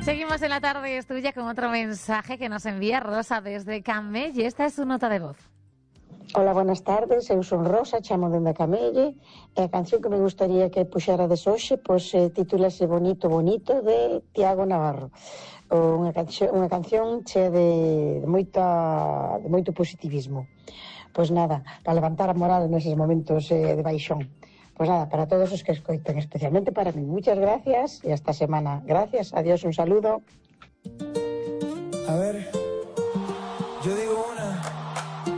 Seguimos en La Tarde es Tuya con otro mensaje que nos envía Rosa desde Camelle. Esta es su nota de voz. Hola, buenas tardes, eu son Rosa, chamo dende Camelle, e a canción que me gustaría que puxerades hoxe, pois titúlase Bonito, Bonito, de Tiago Navarro. Unha canción chea de moito positivismo. Pois nada, para levantar a moral neses momentos de baixón. Pois nada, para todos os que escoiten, especialmente para mí. Muchas gracias e hasta semana. Gracias, adiós, un saludo. A ver...